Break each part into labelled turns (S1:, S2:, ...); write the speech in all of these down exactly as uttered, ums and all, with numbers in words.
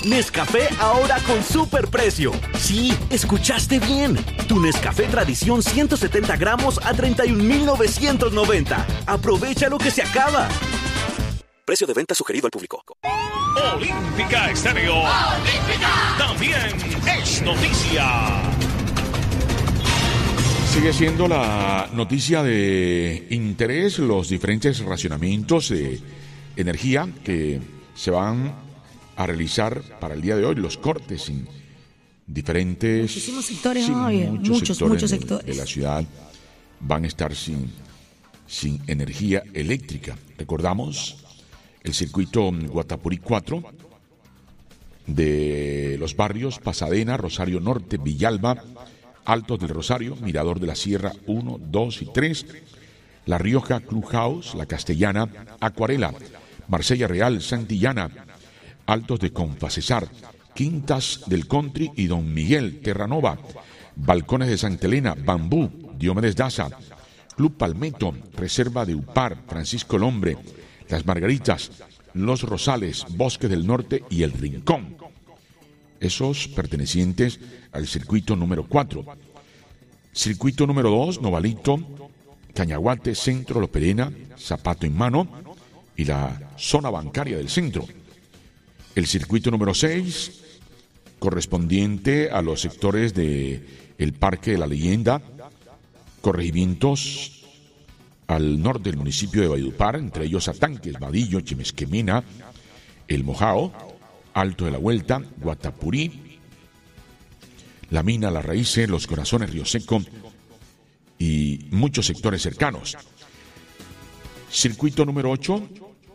S1: Nescafé ahora con superprecio. Sí, escuchaste bien. Tu Nescafé Tradición ciento setenta gramos a treinta y un mil novecientos noventa. Aprovecha lo que se acaba. Precio de venta sugerido al público.
S2: Olímpica Estéreo. Olímpica. También es noticia.
S3: Sigue siendo la noticia de interés los diferentes racionamientos de energía que se van a realizar para el día de hoy, los cortes en diferentes...
S4: Muchísimos sectores,
S3: sí,
S4: Javier,
S3: muchos,
S4: muchos,
S3: sectores,
S4: muchos
S3: de,
S4: sectores
S3: de la ciudad van a estar sin, sin energía eléctrica. Recordamos el circuito Guatapurí cuatro de los barrios Pasadena, Rosario Norte, Villalba, Altos del Rosario, Mirador de la Sierra uno, dos y tres, La Rioja, Clubhouse, La Castellana, Acuarela, Marsella Real, Santillana, Altos de Confacesar, Quintas del Country y Don Miguel, Terranova, Balcones de Santa Elena, Bambú, Diomedes Daza, Club Palmetto, Reserva de Upar, Francisco Lombre, Las Margaritas, Los Rosales, Bosque del Norte y El Rincón. Esos pertenecientes al circuito número cuatro. Circuito número dos, Novalito, Cañaguate, Centro, Lo Perena, Zapato en Mano y la zona bancaria del centro. El circuito número seis, correspondiente a los sectores de el Parque de la Leyenda, corregimientos al norte del municipio de Valledupar, entre ellos Atanques, Vadillo, Chimesquemina, El Mojao, Alto de la Vuelta, Guatapurí, La Mina, Las Raíces, Los Corazones, Río Seco y muchos sectores cercanos. Circuito número ocho,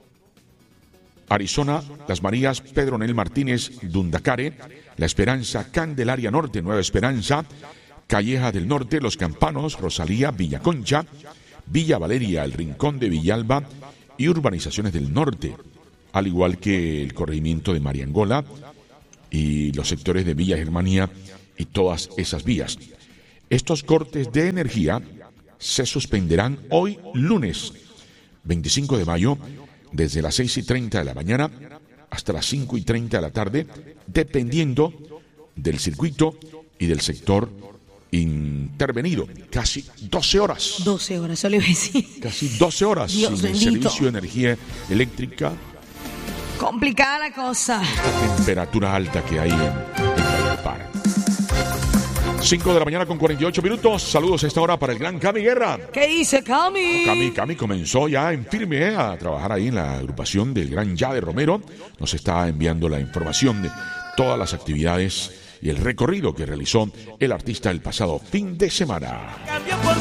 S3: Arizona, Las Marías, Pedro Nel Martínez, Dundacare, La Esperanza, Candelaria Norte, Nueva Esperanza, Calleja del Norte, Los Campanos, Rosalía, Villa Concha, Villa Valeria, El Rincón de Villalba y urbanizaciones del norte, al igual que el corregimiento de Mariangola y los sectores de Villa Germania y todas esas vías. Estos cortes de energía se suspenderán hoy lunes veinticinco de mayo desde las seis y treinta de la mañana hasta las cinco y treinta de la tarde, dependiendo del circuito y del sector intervenido. Casi doce horas.
S4: doce horas, solo iba a decir.
S3: Casi doce horas
S4: Dios
S3: sin
S4: bendito.
S3: el servicio de energía eléctrica.
S4: Complicada la cosa.
S3: Esta temperatura alta que hay en, en Valledupar. cinco de la mañana con cuarenta y ocho minutos. Saludos a esta hora para el gran Cami Guerra.
S4: ¿Qué dice Cami?
S3: Cami, Cami comenzó ya en firme eh, a trabajar ahí en la agrupación del gran Yade Romero. Nos está enviando la información de todas las actividades y el recorrido que realizó el artista el pasado fin de semana.
S1: Cambio por